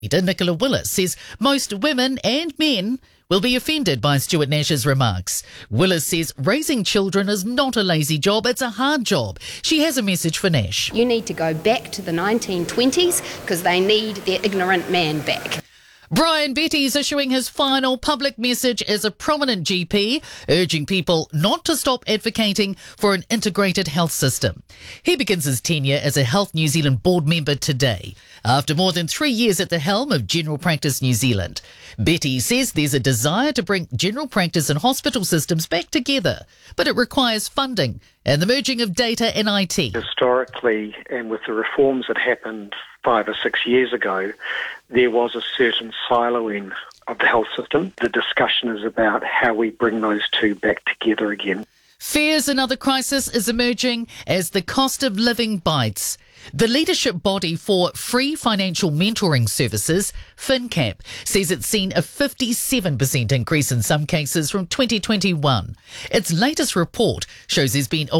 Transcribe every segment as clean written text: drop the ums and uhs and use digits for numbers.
Nicola Willis says most women and men will be offended by Stuart Nash's remarks. Willis says raising children is not a lazy job, it's a hard job. She has a message for Nash. You need to go back to the 1920s because they need their ignorant man back. Brian Betty's issuing his final public message as a prominent GP, urging people not to stop advocating for an integrated health system. He begins his tenure as a Health New Zealand board member today, after more than 3 years at the helm of General Practice New Zealand. Betty says there's a desire to bring general practice and hospital systems back together, but it requires funding and the merging of data and IT. Historically, and with the reforms that happened 5 or 6 years ago, there was a certain siloing of the health system. The discussion is about how we bring those two back together again. Fears another crisis is emerging as the cost of living bites. The leadership body for free financial mentoring services, FinCap, says it's seen a 57% increase in some cases from 2021. Its latest report shows there's been a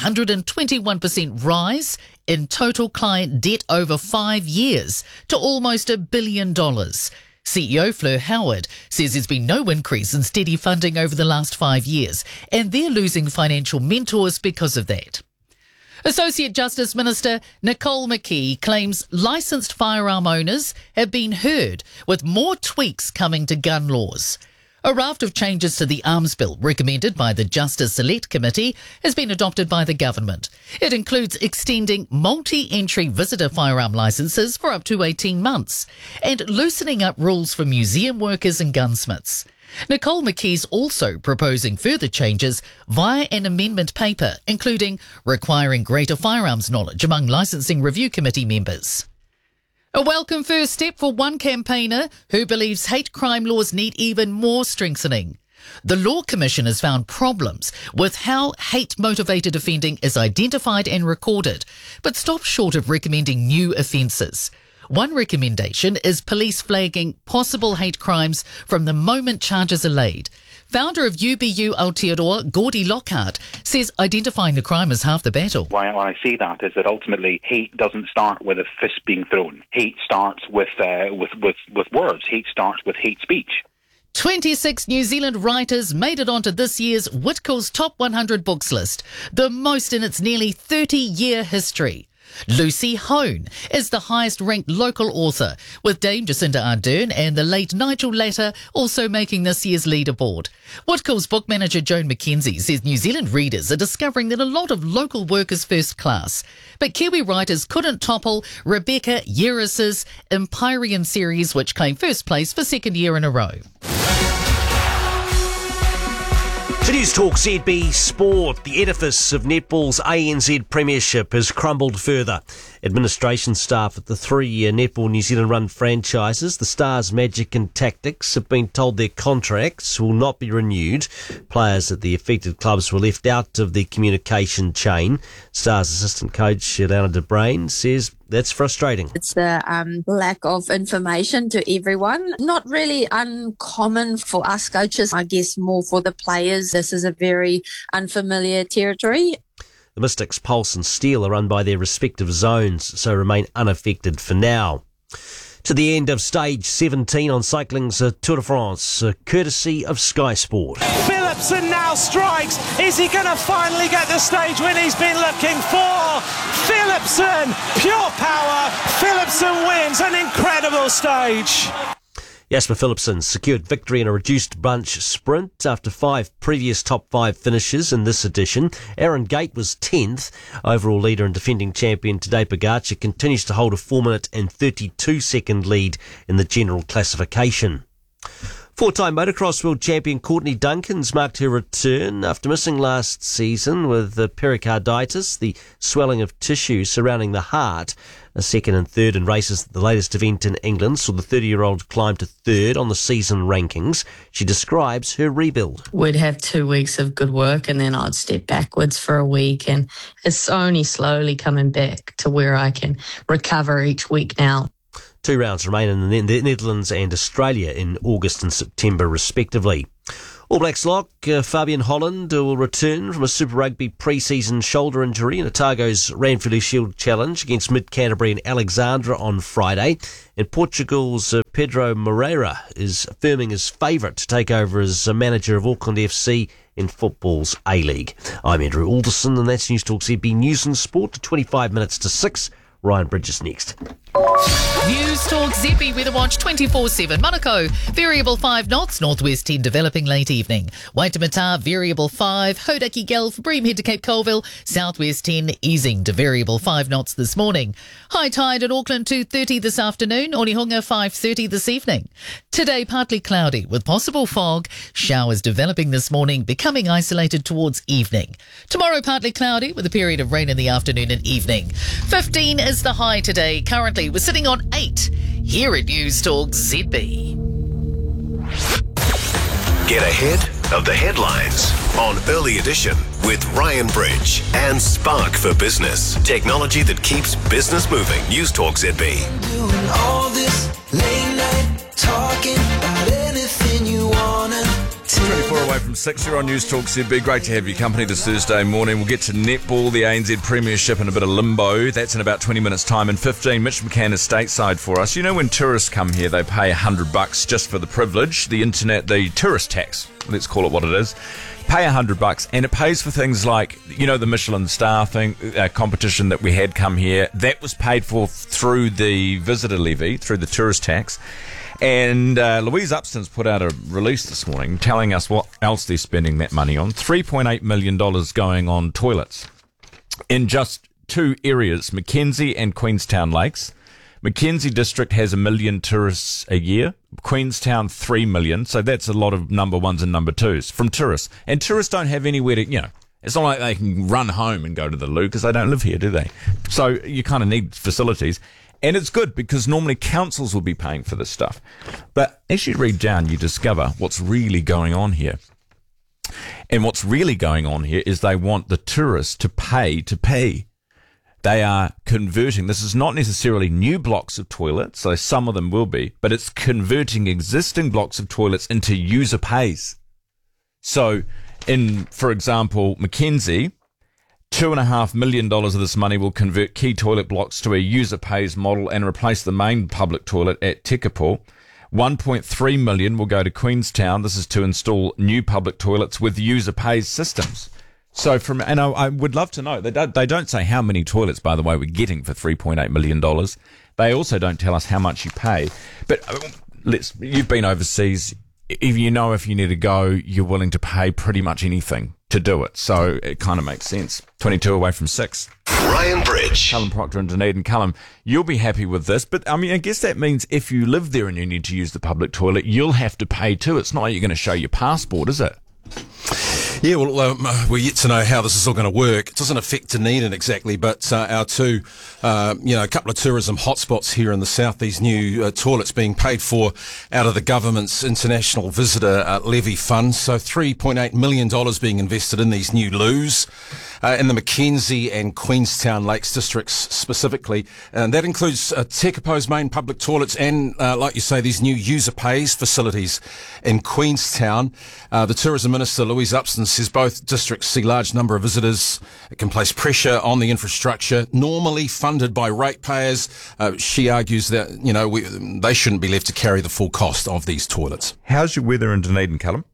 121% rise in total client debt over 5 years to almost $1 billion. CEO Fleur Howard says there's been no increase in steady funding over the last 5 years, and they're losing financial mentors because of that. Associate Justice Minister Nicole McKee claims licensed firearm owners have been heard, with more tweaks coming to gun laws. A raft of changes to the Arms Bill recommended by the Justice Select Committee has been adopted by the government. It includes extending multi-entry visitor firearm licences for up to 18 months and loosening up rules for museum workers and gunsmiths. Nicole McKee's also proposing further changes via an amendment paper, including requiring greater firearms knowledge among licensing review committee members. A welcome first step for one campaigner who believes hate crime laws need even more strengthening. The Law Commission has found problems with how hate-motivated offending is identified and recorded, but stopped short of recommending new offences. One recommendation is police flagging possible hate crimes from the moment charges are laid. Founder of UBU Aotearoa, Gordy Lockhart, says identifying the crime is half the battle. Why I say that is that ultimately hate doesn't start with a fist being thrown. Hate starts with words. Hate starts with hate speech. 26 New Zealand writers made it onto this year's Whitcoulls Top 100 Books list, the most in its nearly 30-year history. Lucy Hone is the highest-ranked local author, with Dame Jacinda Ardern and the late Nigel Latta also making this year's leaderboard. Whitcoulls book manager Joan McKenzie says New Zealand readers are discovering that a lot of local work is first class, but Kiwi writers couldn't topple Rebecca Yeris's Empyrean series, which claimed first place for second year in a row. To News Talk ZB Sport, the edifice of netball's ANZ Premiership has crumbled further. Administration staff at the 3-year Netball New Zealand run franchises, the Stars, Magic and Tactics, have been told their contracts will not be renewed. Players at the affected clubs were left out of the communication chain. Stars assistant coach Lana de Brain says that's frustrating. It's the lack of information to everyone. Not really uncommon for us coaches, I guess more for the players. This is a very unfamiliar territory. The Mystics, Pulse and Steel are run by their respective zones, so remain unaffected for now. To the end of stage 17 on cycling's Tour de France, courtesy of Sky Sport. Philipsen now strikes. Is he going to finally get the stage win he's been looking for? Philipsen, pure power. Philipsen wins an incredible stage. Jasper Philipsen secured victory in a reduced bunch sprint after 5 previous top 5 finishes in this edition. Aaron Gate was 10th. Overall leader and defending champion Tadej Pogacar continues to hold a 4-minute and 32-second lead in the general classification. 4-time motocross world champion Courtney Duncan's marked her return after missing last season with pericarditis, the swelling of tissue surrounding the heart. A second and third in races at the latest event in England saw the 30-year-old climb to third on the season rankings. She describes her rebuild. We'd have 2 weeks of good work and then I'd step backwards for a week, and it's only slowly coming back to where I can recover each week now. 2 rounds remain in the Netherlands and Australia in August and September respectively. All Blacks lock Fabian Holland will return from a Super Rugby pre-season shoulder injury in Otago's Ranfurly Shield Challenge against Mid-Canterbury and Alexandra on Friday. And Portugal's Pedro Moreira is affirming his favourite to take over as manager of Auckland FC in football's A-League. I'm Andrew Alderson, and that's News Talk ZB News and Sport. 25 minutes to 6. Ryan Bridges next. News Talk Zippy Weather Watch 24/7. Manukau, variable 5 knots, northwest 10 developing late evening. Waitemata, variable 5. Hodaki Gulf, Breamhead to Cape Colville, southwest 10 easing to variable 5 knots this morning. High tide at Auckland 2:30 this afternoon, Onehunga 5:30 this evening. Today partly cloudy with possible fog, showers developing this morning, becoming isolated towards evening. Tomorrow partly cloudy with a period of rain in the afternoon and evening. 15 is the high today. Currently we're sitting on 8 here at News Talk ZB. Get ahead of the headlines on Early Edition with Ryan Bridge and Spark for Business. Technology that keeps business moving. News Talk ZB. Doing all this late night talking about anything you wanna. 24 away from 6, you're on News Talk ZB. Great to have your company this Thursday morning. We'll get to netball, the ANZ Premiership, and a bit of limbo. That's in about 20 minutes' time. In 15, Mitch McCann is stateside for us. You know, when tourists come here, they pay $100 just for the privilege, the tourist tax, let's call it what it is. Pay $100, and it pays for things like, you know, the Michelin star thing, competition that we had come here. That was paid for through the visitor levy, through the tourist tax. And Louise Upston's put out a release this morning telling us what else they're spending that money on. $3.8 million going on toilets in just 2 areas, Mackenzie and Queenstown Lakes. Mackenzie district has 1 million tourists a year. Queenstown, 3 million. So that's a lot of number ones and number twos from tourists. And tourists don't have anywhere to, it's not like they can run home and go to the loo because they don't live here, do they? So you kind of need facilities. And it's good because normally councils will be paying for this stuff. But as you read down, you discover what's really going on here. And what's really going on here is they want the tourists to pay. They are converting. This is not necessarily new blocks of toilets, so some of them will be, but it's converting existing blocks of toilets into user pays. So for example, Mackenzie, $2.5 million of this money will convert key toilet blocks to a user pays model and replace the main public toilet at Tekapo. $1.3 million will go to Queenstown. This is to install new public toilets with user pays systems. So I would love to know. They don't say how many toilets, by the way, we're getting for $3.8 million. They also don't tell us how much you pay. But you've been overseas. If you need to go, you're willing to pay pretty much anything to do it. So it kind of makes sense. 22 away from 6. Ryan Bridge. Callum Proctor and Dunedin. Callum, you'll be happy with this. But, I guess that means if you live there and you need to use the public toilet, you'll have to pay too. It's not like you're going to show your passport, is it? Yeah, well, we're yet to know how this is all going to work. It doesn't affect Dunedin exactly, but our two, a couple of tourism hotspots here in the south, these new toilets being paid for out of the government's international visitor levy fund. So $3.8 million being invested in these new loos in the Mackenzie and Queenstown Lakes districts specifically. And that includes Tekapo's main public toilets and, like you say, these new user pays facilities in Queenstown. The Tourism Minister, Louise Upston, says both districts see large number of visitors. It can place pressure on the infrastructure, normally funded by ratepayers. She argues that, they shouldn't be left to carry the full cost of these toilets. How's your weather in Dunedin, Callum?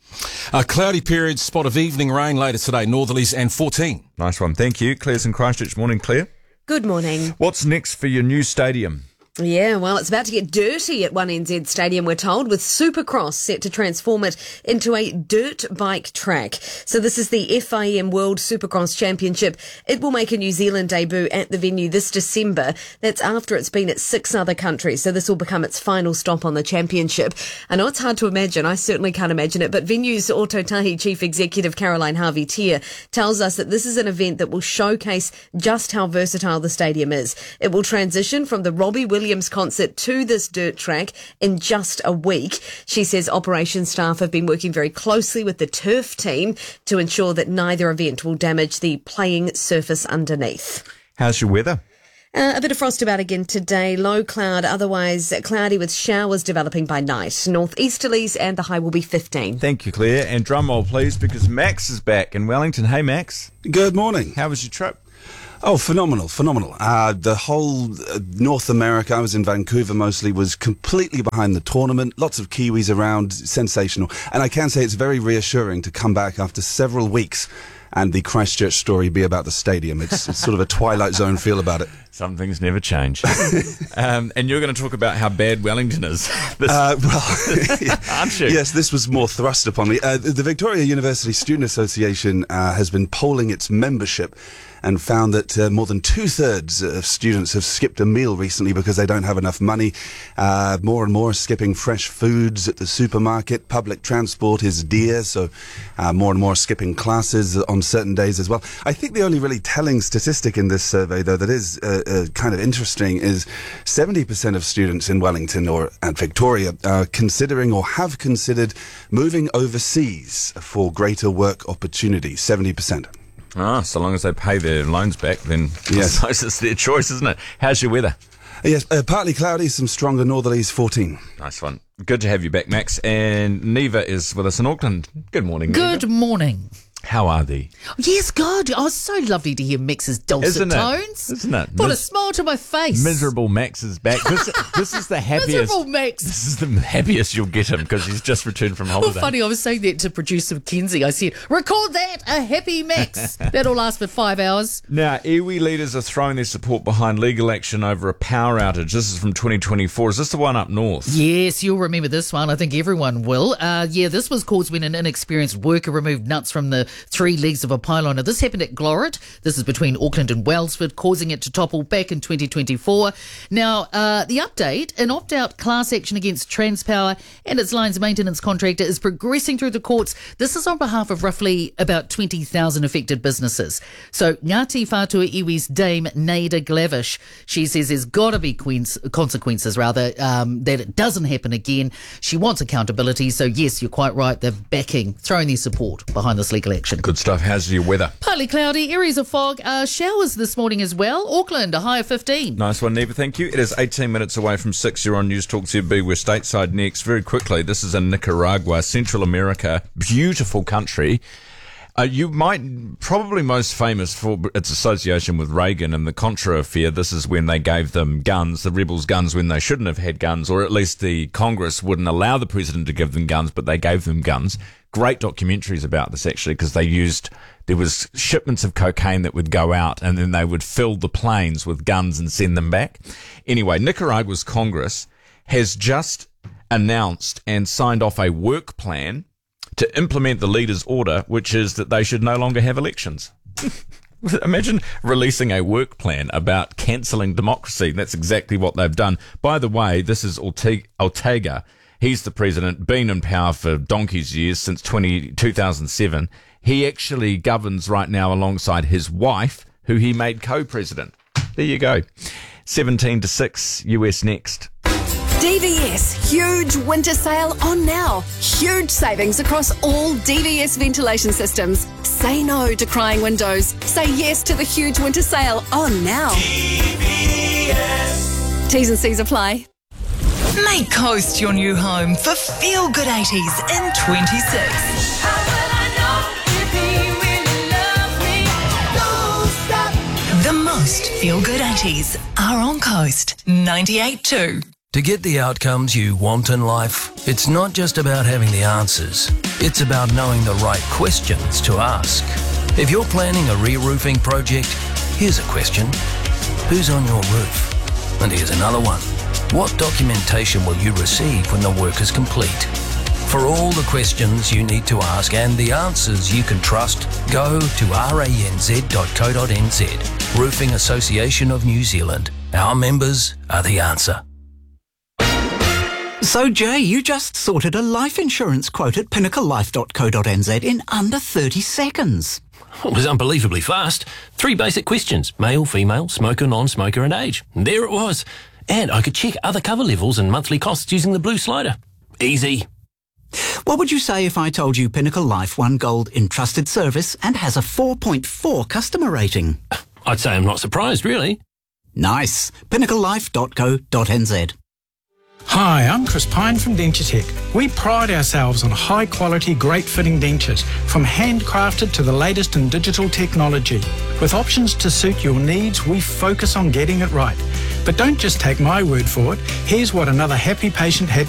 Cloudy period, spot of evening rain later today, northerlies and 14. Nice one, thank you. Claire's in Christchurch. Morning, Claire. Good morning. What's next for your new stadium? Yeah, well, it's about to get dirty at 1NZ Stadium, we're told, with Supercross set to transform it into a dirt bike track. So this is the FIM World Supercross Championship. It will make a New Zealand debut at the venue this December. That's after it's been at 6 other countries. So this will become its final stop on the championship. I know it's hard to imagine. I certainly can't imagine it. But Venue's Ōtautahi Chief Executive Caroline Harvey-Tier tells us that this is an event that will showcase just how versatile the stadium is. It will transition from the Robbie Williams concert to this dirt track in just a week. She says operations staff have been working very closely with the turf team to ensure that neither event will damage the playing surface underneath. How's your weather? A bit of frost about again today. Low cloud, otherwise cloudy with showers developing by night. Northeasterlies and the high will be 15. Thank you, Claire. And drum roll, please, because Max is back in Wellington. Hey, Max. Good morning. How was your trip? Oh, phenomenal. The whole North America, I was in Vancouver mostly, was completely behind the tournament. Lots of Kiwis around, sensational. And I can say it's very reassuring to come back after several weeks and the Christchurch story be about the stadium. It's sort of a Twilight Zone feel about it. Some things never change. And you're going to talk about how bad Wellington is. Aren't you? Yes, this was more thrust upon me. The Victoria University Student Association has been polling its membership and found that more than 2/3 of students have skipped a meal recently because they don't have enough money. More and more are skipping fresh foods at the supermarket. Public transport is dear, so more and more are skipping classes on certain days as well. I think the only really telling statistic in this survey, though, that is kind of interesting is 70% of students in Wellington or at Victoria are considering or have considered moving overseas for greater work opportunities. 70%. So long as they pay their loans back, then yes. I suppose it's their choice, isn't it? How's your weather? Yes, partly cloudy, some stronger northerlies, 14. Nice one. Good to have you back, Max. And Neva is with us in Auckland. Good morning, Neva. Good morning. How are they? Yes, good. Oh, it's so lovely to hear Max's dulcet tones. Isn't it? Put a smile to my face. Miserable Max is back. This is the happiest. Miserable Max. This is the happiest you'll get him because he's just returned from holiday. Well, funny, I was saying that to producer Mackenzie. I said, record that, a happy Max. That'll last for 5 hours. Now, iwi leaders are throwing their support behind legal action over a power outage. This is from 2024. Is this the one up north? Yes, you'll remember this one. I think everyone will. This was caused when an inexperienced worker removed nuts from the 3 legs of a pylon. Now, this happened at Glorit. This is between Auckland and Wellsford, causing it to topple back in 2024. Now, the update, an opt-out class action against Transpower and its lines maintenance contractor is progressing through the courts. This is on behalf of roughly about 20,000 affected businesses. So, Ngāti Whātua Iwi's Dame Naida Glavish, she says there's got to be consequences, that it doesn't happen again. She wants accountability. So, yes, you're quite right. They're throwing their support behind this legal action. Good stuff. How's your weather? Partly cloudy, areas of fog, showers this morning as well. Auckland, a high of 15. Nice one, Neva. Thank you. It is 18 minutes away from 6. You're on News Talk ZB. We're stateside next. Very quickly, this is in Nicaragua, Central America. Beautiful country. You might probably most famous for its association with Reagan and the Contra affair. This is when they gave them guns, the rebels guns, when they shouldn't have had guns, or at least the Congress wouldn't allow the president to give them guns, but they gave them guns. Great documentaries about this, actually, because there was shipments of cocaine that would go out and then they would fill the planes with guns and send them back. Anyway, Nicaragua's Congress has just announced and signed off a work plan to implement the leader's order, which is that they should no longer have elections. Imagine releasing a work plan about cancelling democracy. That's exactly what they've done. By the way, this is Ortega. He's the president, been in power for donkey's years since 2007. He actually governs right now alongside his wife, who he made co-president. There you go. 17-6, US next. DVS huge winter sale on now. Huge savings across all DVS ventilation systems. Say no to crying windows. Say yes to the huge winter sale on now. DVS. T's and C's apply. Make Coast your new home for Feel Good 80s in 26. The most Feel Good 80s are on Coast 98.2. To get the outcomes you want in life, it's not just about having the answers. It's about knowing the right questions to ask. If you're planning a re-roofing project, here's a question. Who's on your roof? And here's another one. What documentation will you receive when the work is complete? For all the questions you need to ask and the answers you can trust, go to ranz.co.nz. Roofing Association of New Zealand. Our members are the answer. So, Jay, you just sorted a life insurance quote at pinnaclelife.co.nz in under 30 seconds. It was unbelievably fast. 3 basic questions: male, female, smoker, non-smoker, and age. And there it was. And I could check other cover levels and monthly costs using the blue slider. Easy. What would you say if I told you Pinnacle Life won gold in trusted service and has a 4.4 customer rating? I'd say I'm not surprised, really. Nice. pinnaclelife.co.nz. Hi, I'm Chris Pine from Dentitech. We pride ourselves on high-quality, great-fitting dentures, from handcrafted to the latest in digital technology. With options to suit your needs, we focus on getting it right. But don't just take my word for it. Here's what another happy patient had